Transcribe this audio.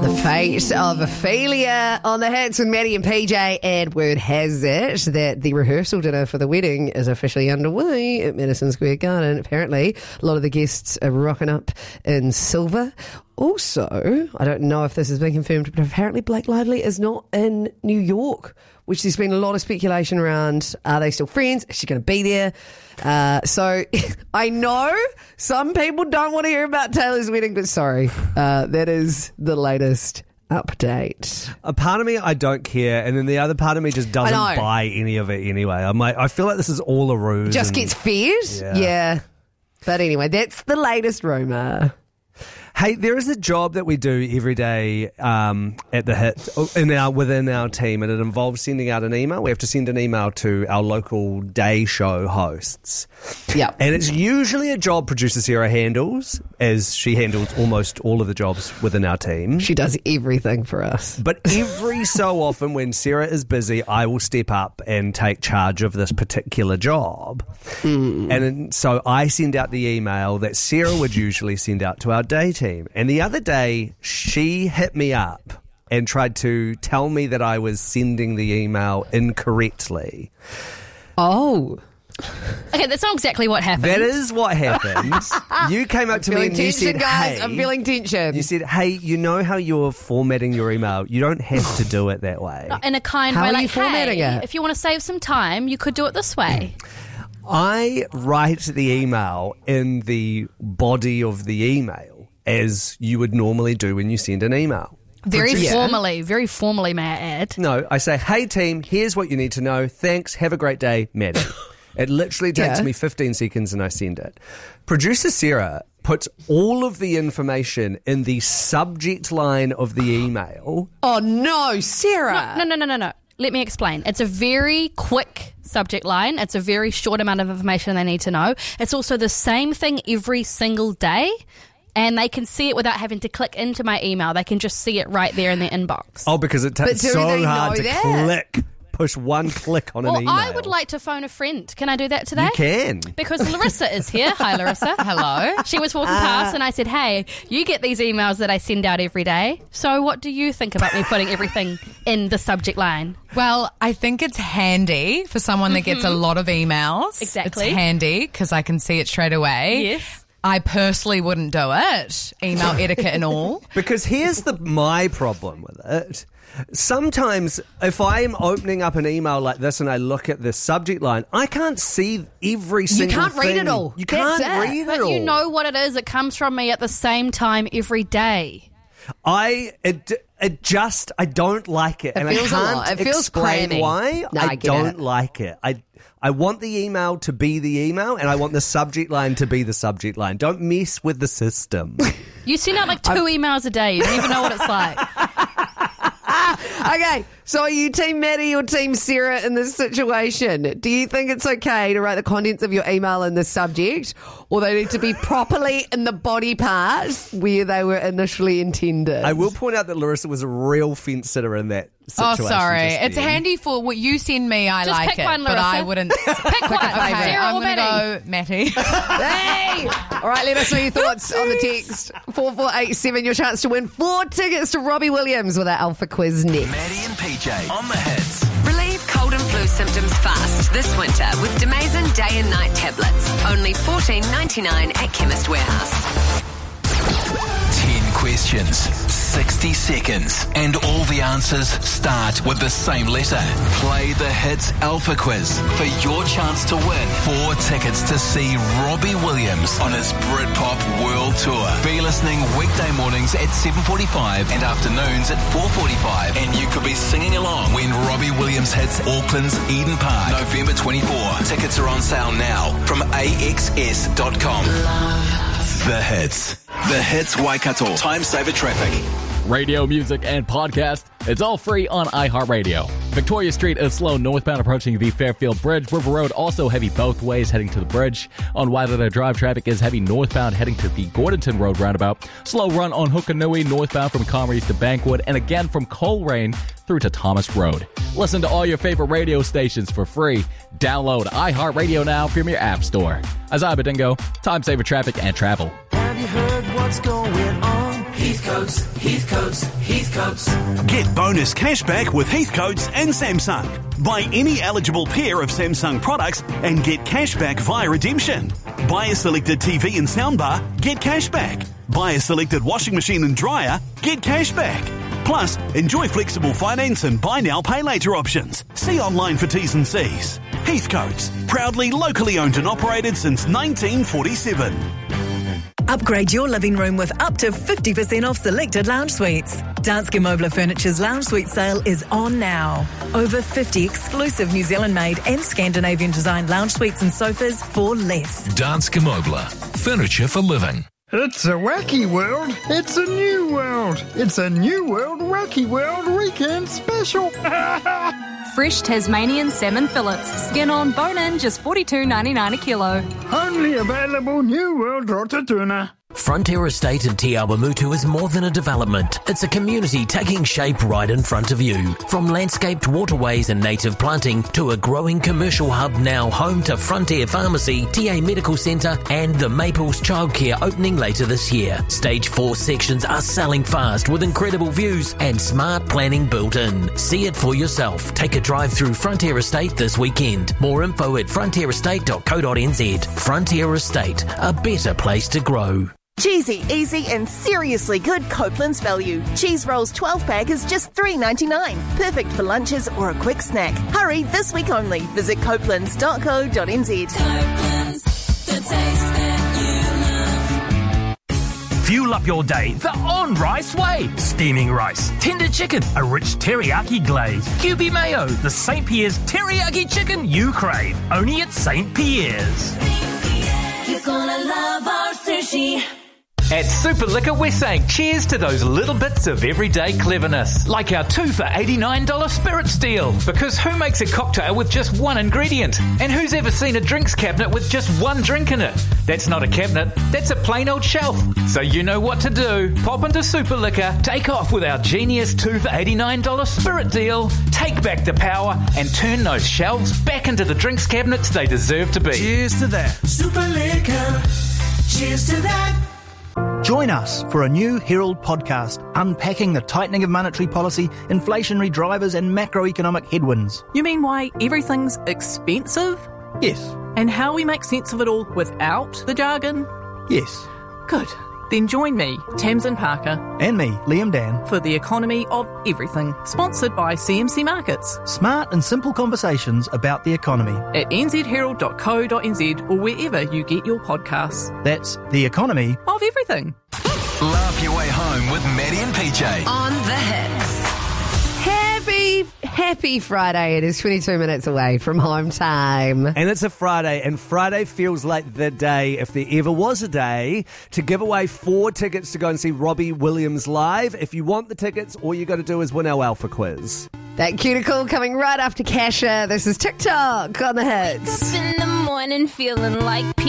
Fate of Ophelia on the hits with Maddie and PJ. And word has it that the rehearsal dinner for the wedding is officially underway at Madison Square Garden. Apparently, a lot of the guests are rocking up in silver. Also, I don't know if this has been confirmed, but apparently Blake Lively is not in New York, which there's been a lot of speculation around. Are they still friends? Is she going to be there? So I know some people don't want to hear about Taylor's wedding, but sorry, that is the latest update. A part of me, I don't care, and then the other part of me just doesn't buy any of it anyway. I'm like, I feel like this is all a ruse. Just gets fed? Yeah. But anyway, that's the latest rumour. Hey, there is a job that we do every day at the Hit within our team, and it involves sending out an email. We have to send an email to our local day show hosts. Yeah. And it's usually a job producer Sarah handles, as she handles almost all of the jobs within our team. She does everything for us. But every so often when Sarah is busy, I will step up and take charge of this particular job. And so I send out the email that Sarah would usually send out to our day team. And the other day, she hit me up and tried to tell me that I was sending the email incorrectly. Oh. Okay, that's not exactly what happened. That is what happened. You came up to me and you said, guys, hey, I'm feeling tension. You said, hey, you know how you're formatting your email? You don't have to do it that way. In a kind How way, are like, you formatting hey, it? if you want to save some time, you could do it this way. I write the email in the body of the email, as you would normally do when you send an email. Very formally, may I add. No, I say, hey team, here's what you need to know. Thanks, have a great day, Maddie. It literally takes me 15 seconds and I send it. Producer Sarah puts all of the information in the subject line of the email. Oh no, Sarah. No. Let me explain. It's a very quick subject line. It's a very short amount of information they need to know. It's also the same thing every single day. And they can see it without having to click into my email. They can just see it right there in their inbox. Oh, because it takes so hard to push one click on an email. Well, I would like to phone a friend. Can I do that today? You can. Because Larissa is here. Hi, Larissa. Hello. She was walking past and I said, hey, you get these emails that I send out every day. So what do you think about me putting everything in the subject line? Well, I think it's handy for someone that gets a lot of emails. Exactly. It's handy because I can see it straight away. Yes. I personally wouldn't do it, email etiquette and all. Because here's my problem with it. Sometimes if I'm opening up an email like this and I look at the subject line, I can't see every single thing. You can't read it all. You can't read it all. But you know what it is. It comes from me at the same time every day. I don't like it. And I can't explain why. I don't like it. I want the email to be the email, and I want the subject line to be the subject line. Don't mess with the system. You send out like 2 emails a day. You don't even know what it's like. Okay, so are you Team Maddie or Team Sarah in this situation? Do you think it's okay to write the contents of your email in the subject, or they need to be properly in the body part where they were initially intended? I will point out that Larissa was a real fence sitter in that situation. Oh, sorry. It's handy for what you send me. I Just like pick it, one, but Larissa. I wouldn't. Pick one. Okay, Sarah I'm or going to go Matty. Hey! All right, let us know your thoughts on the text. 4487, your chance to win 4 tickets to Robbie Williams with our Alpha Quiz next. Maddie and PJ on the hits. Relieve cold and flu symptoms fast this winter with Demazin Day and Night tablets. Only $14.99 at Chemist Warehouse. 10 questions, 60 seconds, and all the answers start with the same letter. Play the Hits Alpha Quiz for your chance to win 4 tickets to see Robbie Williams on his Britpop World Tour. Be listening weekday mornings at 7:45 and afternoons at 4:45, and you could be singing along when Robbie Williams hits Auckland's Eden Park, November 24. Tickets are on sale now from AXS.com. The Hits. The Hits Waikato. Time saver traffic. Radio, music, and podcast. It's all free on iHeartRadio. Victoria Street is slow northbound approaching the Fairfield Bridge. River Road also heavy both ways heading to the bridge. On Wailata Drive, traffic is heavy northbound heading to the Gordonton Road roundabout. Slow run on Hukanui northbound from Comries to Bankwood, and again from Coleraine through to Thomas Road. Listen to all your favorite radio stations for free. Download iHeartRadio now from your app store. Azai Badingo, time saver traffic and travel. Have you heard what's going on? Heathcoats, Heathcoats, Heathcoats. Get bonus cashback with Heathcoats and Samsung. Buy any eligible pair of Samsung products and get cashback via redemption. Buy a selected TV and soundbar, get cashback. Buy a selected washing machine and dryer, get cashback. Plus, enjoy flexible finance and buy now, pay later options. See online for T's and C's. Heathcoats, proudly locally owned and operated since 1947. Upgrade your living room with up to 50% off selected lounge suites. Danske Mobler Furniture's lounge suite sale is on now. Over 50 exclusive New Zealand-made and Scandinavian-designed lounge suites and sofas for less. Danske Mobler. Furniture for living. It's a wacky world. It's a new world. It's a new world wacky world weekend special. Fresh Tasmanian salmon fillets, skin on, bone in, just $42.99 a kilo. Only available New World Rotatuna. Frontier Estate in Te Awamutu is more than a development. It's a community taking shape right in front of you. From landscaped waterways and native planting to a growing commercial hub now home to Frontier Pharmacy, TA Medical Centre and the Maples Childcare opening later this year. Stage 4 sections are selling fast with incredible views and smart planning built in. See it for yourself. Take a drive through Frontier Estate this weekend. More info at frontierestate.co.nz. Frontier Estate, a better place to grow. Cheesy, easy and seriously good Copeland's value. Cheese rolls 12-pack is just $3.99. Perfect for lunches or a quick snack. Hurry, this week only. Visit copelands.co.nz. Copeland's, the taste that you love. Fuel up your day the on-rice way. Steaming rice, tender chicken, a rich teriyaki glaze, QB mayo, the St. Pierre's teriyaki chicken you crave. Only at St. Pierre's. You're gonna love our sushi. At Super Liquor, we're saying cheers to those little bits of everyday cleverness, like our 2 for $89 spirits deal. Because who makes a cocktail with just one ingredient? And who's ever seen a drinks cabinet with just one drink in it? That's not a cabinet, that's a plain old shelf. So you know what to do. Pop into Super Liquor, take off with our genius 2 for $89 spirit deal, take back the power, and turn those shelves back into the drinks cabinets they deserve to be. Cheers to that. Super Liquor. Cheers to that. Join us for a new Herald podcast unpacking the tightening of monetary policy, inflationary drivers and macroeconomic headwinds. You mean why everything's expensive? Yes. And how we make sense of it all without the jargon? Yes. Good. Then join me, Tamsin Parker. And me, Liam Dan. For the economy of everything. Sponsored by CMC Markets. Smart and simple conversations about the economy. At nzherald.co.nz or wherever you get your podcasts. That's the economy of everything. Laugh your way home with Maddie and PJ. On the hits. Happy Friday. It is 22 minutes away from home time. And it's a Friday, and Friday feels like the day, if there ever was a day, to give away 4 tickets to go and see Robbie Williams live. If you want the tickets, all you got to do is win our Alpha Quiz. That cuticle coming right after Kasha. This is TikTok on the hits. Wake up in the morning feeling like